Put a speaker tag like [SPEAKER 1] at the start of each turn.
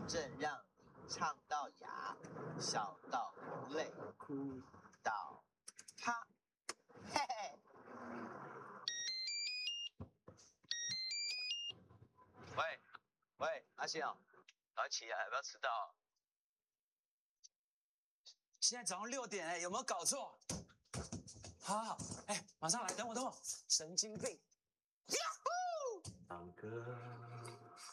[SPEAKER 1] 正让你唱到哑，笑到流泪，哭到啪，嘿嘿。喂，阿星哦，早起啊，不要迟到。
[SPEAKER 2] 现在早上6点有没有搞错？好，马上来，等我，神经病！
[SPEAKER 3] 唱歌